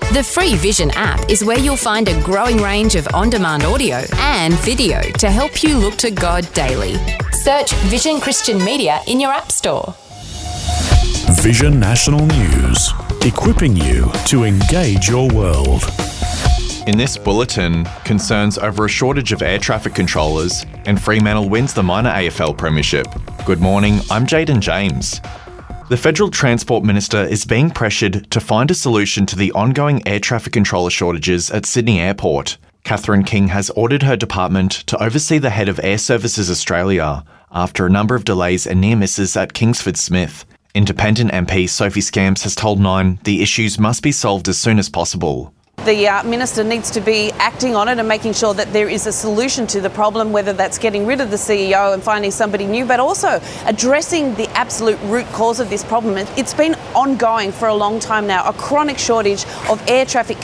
The free Vision app is where you'll find a growing range of on-demand audio and video to help you look to God daily. Search Vision Christian Media in your app store. Vision National News, equipping you to engage your world. In this bulletin, concerns over a shortage of air traffic controllers, and Fremantle wins the minor AFL premiership. Good morning, I'm Jaden James. The Federal Transport Minister is being pressured to find a solution to the ongoing air traffic controller shortages at Sydney Airport. Catherine King has ordered her department to oversee the head of Air Services Australia after a number of delays and near misses at Kingsford Smith. Independent MP Sophie Scamps has told Nine the issues must be solved as soon as possible. The Minister needs to be acting on it and making sure that there is a solution to the problem, whether that's getting rid of the CEO and finding somebody new, but also addressing the absolute root cause of this problem. It's been ongoing for a long time now, a chronic shortage of air traffic